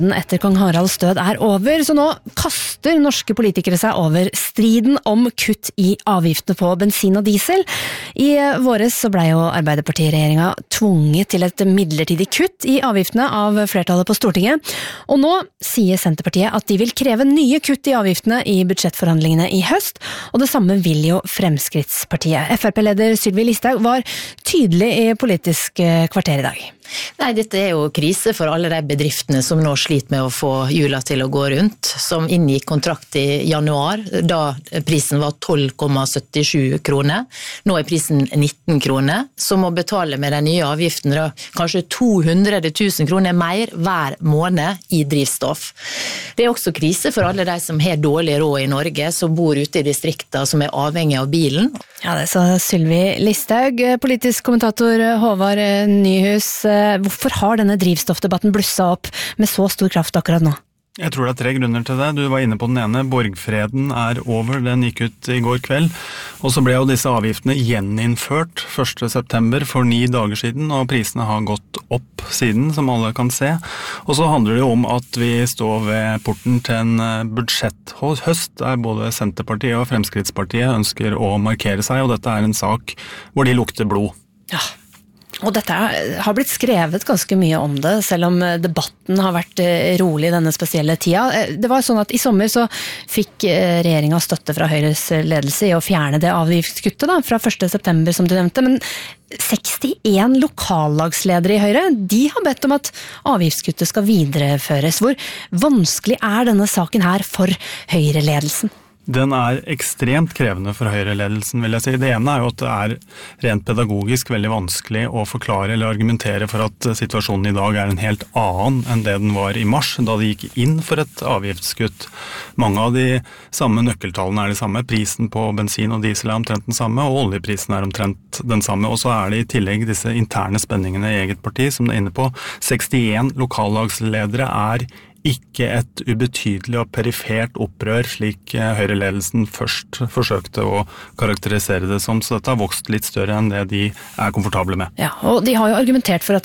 Etter kong Haralds død over, så nå kaster norske politikere seg over striden om kutt i avgiftene på bensin og diesel. I våres så ble jo Arbeiderparti-regjeringa tvunget til et midlertidig kutt i avgiftene av flertallet på Stortinget, og nå sier Senterpartiet at de vil kreve nye kutt i avgiftene i budsjettforhandlingene i høst, og det samme vil jo Fremskrittspartiet. FrP-leder Sylvi Listhaug var tydelig i Politisk kvarter i dag. Nei, dette jo krise for alle de bedriftene som nå sliter med å få hjula til å gå rundt, som inngikk kontrakt i januar, da prisen var 12,77 kroner. Nå prisen 19 kroner, som må betale med de nye avgiftene da, kanskje 200 000 kroner mer hver måned i drivstoff. Det også krise for alle de som har dårlig råd i Norge, som bor ute i distrikter som avhengig av bilen. Ja, det sa Sylvi Listhaug. Politisk kommentator Håvard Nyhus. Hvorfor har denne drivstoffdebatten blusset opp med så stor kraft akkurat nå? Jeg tror det 3 grunner til det. Du var inne på den ene. Borgfreden over, den gikk ut i går kveld. Og så ble jo disse avgiftene gjeninnført 1. september for 9 dager siden, og prisene har gått opp siden, som alle kan se. Og så handler det jo om at vi står ved porten til en budsjetthøst, der både Senterpartiet og Fremskrittspartiet ønsker å markere seg, og dette en sak hvor de lukter blod. Ja. Og dette har blitt skrevet ganske mye om det, selv om debatten har vært rolig denne spesielle tida. Det var sånn at i sommer så fikk regjeringa støtte fra Høyres ledelse i å fjerne det avgiftskuttet da, fra 1. september som du nevnte, men 61 lokallagsledere i Høyre, de har bedt om at avgiftskuttet skal videreføres. Hvor vanskelig denne saken her for Høyre-ledelsen? Den ekstremt krevende for Høyre-ledelsen, vil jeg si. Det ene jo at det rent pedagogisk veldig vanskelig å forklare eller argumentere for at situasjonen i dag en helt annen enn det den var i mars, da de gikk inn for et avgiftskutt. Mange av de samme nøkkeltallene de samme. Prisen på bensin og diesel omtrent den samme, og oljeprisen omtrent den samme. Og så det i tillegg disse interne spenningene i eget parti, som det inne på. 61 lokallagsledere ikke et ubetydelig og perifert opprør, slik Høyre-ledelsen først forsøkte å karakterisere det som, så dette har vokst litt større enn det de komfortable med. Ja, og de har jo argumentert for at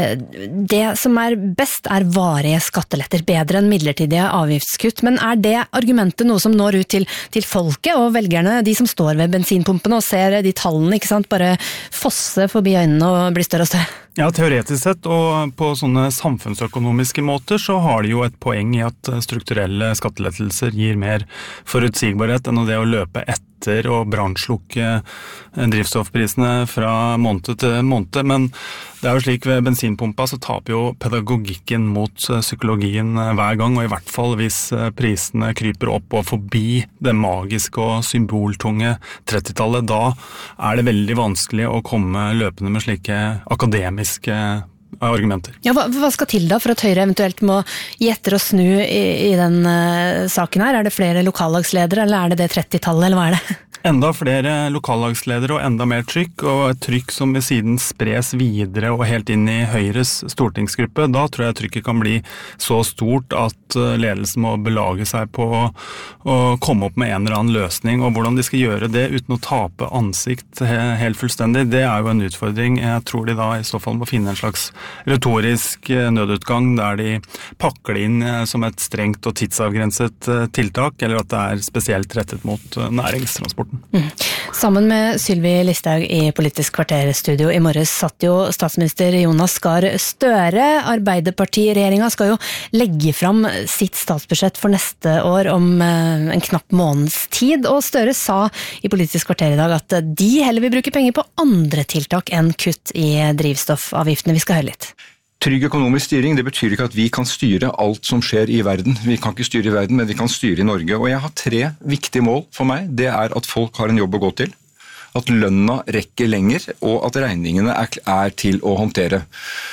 det som best varige skatteletter, bedre enn midlertidige avgiftskutt, men det argumentet noe som når ut til folket og velgerne, de som står ved bensinpumpene og ser de tallene, ikke sant, bare fosse forbi øynene og bli større og større? Ja, teoretisk sett, og på sånne samfunnsøkonomiske måter, så har de jo et poeng i at strukturelle skattelettelser gir mer forutsigbarhet enn det å løpe etter og brannslukke drivstoffprisene fra måned til måned. Men det jo slik ved bensinpumpa så taper jo pedagogikken mot psykologien hver gang, og i hvert fall hvis prisene kryper opp og forbi det magiske og symboltunge 30-tallet, da det veldig vanskelig å komme løpende med slike akademiske argumenter. Ja, hva skal til da for at Høyre eventuelt må gi etter og snu i den saken her? Det flere lokallagsledere, eller det 30-tallet, eller hva det? Enda flere lokallagsledere og enda mer trykk, og et trykk som ved siden spres videre og helt inn i Høyres stortingsgruppe. Da tror jeg trykket kan bli så stort at ledelsen må belage seg på å komme opp med en eller annen løsning, og hvordan de skal gjøre det uten å tape ansikt helt fullstendig, det jo en utfordring. Jeg tror de da i så fall må finne en slags retorisk nødutgang der de pakker det inn som et strengt og tidsavgrenset tiltak, eller at det spesielt rettet mot næringstransport. Sammen med Sylvi Listhaug i Politisk kvarterstudio i morges satt jo statsminister Jonas Gahr Støre. Arbeiderparti-regjeringa skal jo legge fram sitt statsbudsjett for neste år om en knapp måneds tid, og Støre sa i Politisk kvarter i dag at de heller vil bruke penger på andre tiltak enn kutt i drivstoffavgiftene. Vi skal høre litt. Trygg økonomisk styring, det betyr ikke at vi kan styre alt som skjer i verden. Vi kan ikke styre i verden, men vi kan styre i Norge. Og jeg har 3 viktige mål for meg. Det at folk har en jobb å gå til, at lønna rekker lenger, og at regningene til å håndtere.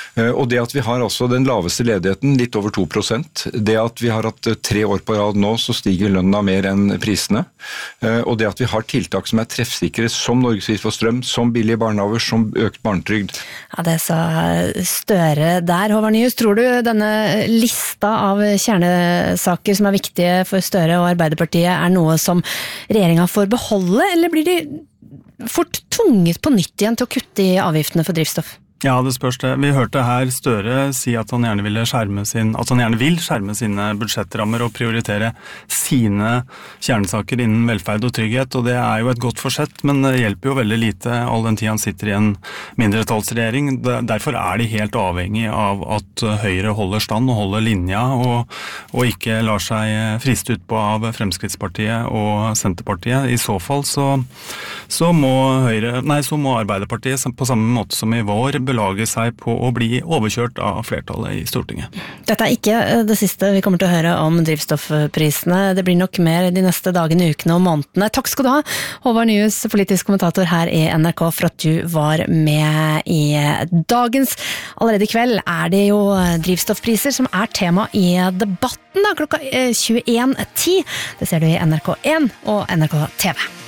Og det at vi har altså den laveste ledigheten, litt over 2%, det at vi har hatt 3 år på rad nå, så stiger lønna mer enn prisene, og det at vi har tiltak som treffsikre, som Norgesvis for strøm, som billige barnehaver, som økt barnetrygd. Ja, det sa Støre der. Håvard Nyhus, tror du denne lista av kjernesaker som viktige for Støre og Arbeiderpartiet noe som regjeringa får beholde, eller blir de fort tvunget på nytt igjen til å kutte i avgiftene for drivstoff? Ja, det spørs det. Vi hørte her Støre si at han gjerne vil skjerme sine budsjettrammer og prioritere sine kjernesaker innen velferd og trygghet, og det er jo et godt forsett, men det hjelper jo veldig lite all den tid han sitter i en mindretallsregjering. Derfor er de helt avhengig av at Høyre holder stand og holder linja, og ikke lar seg friste ut på av Fremskrittspartiet og Senterpartiet. I så fall så må Arbeiderpartiet på samme måte som i vår belage seg på å bli overkjørt av flertallet i Stortinget. Dette er ikke det siste vi kommer til å høre om drivstoffprisene. Det blir nok mer de neste dagene, ukene og månedene. Takk skal du ha, Håvard Nyhus, politisk kommentator her i NRK, for at du var med i dagens. Allerede i kveld er det jo drivstoffpriser som er tema i debatten da, klokka 21:10. Det ser du i NRK1 og NRK TV.